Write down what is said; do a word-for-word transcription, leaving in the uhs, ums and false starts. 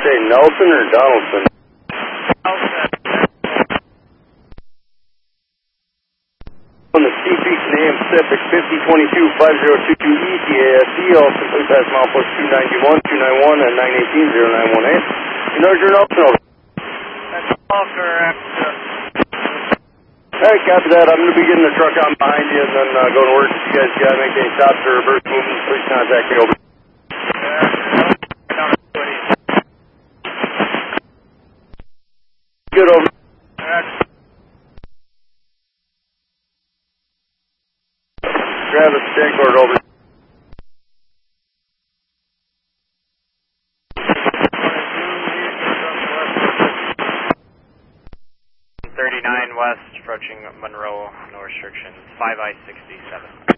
say Nelson or Donaldson? Nelson. On the Sea Beach name Pacific fifty twenty-two five zero two two E T A S E, all simply pass milepost two ninety-one, two ninety-one, and nine eighteen, zero nine one eight. You know your Nelson over. That's all correct. Alright, copy that. I'm going to be getting the truck on behind you and then uh, going to work. If you guys got to make any stops or reverse movements, please contact me over. Good over. Travis Stancourt over. thirty-nine west, approaching Monroe, no restrictions, five I sixty-seven.